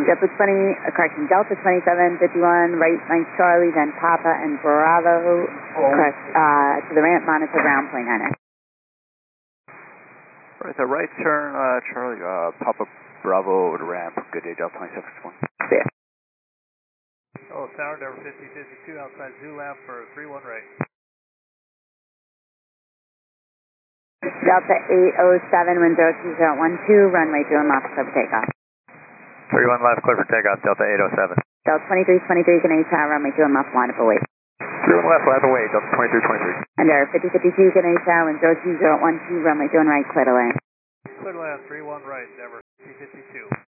Delta 2751, right, Mike Charlie, then Papa and Bravo, correct, to the ramp, monitor ground point 9. Right, the right turn, Charlie, Papa Bravo to ramp, good day, Delta 2751. Yeah. Oh, tower number 5052 outside Zulu for 31 right. Delta 807, wind 02012, runway 2 off, clear for takeoff. 31 left, clear for takeoff, Delta 807. Delta 2323, Canadian Tower, runway 2 off, line up away. 31 left, line up away, Delta 2323. And there, 5052, Canadian Tower, wind 02012, runway 2 right, clear to land. Clear to land, 31 right, Denver 5052.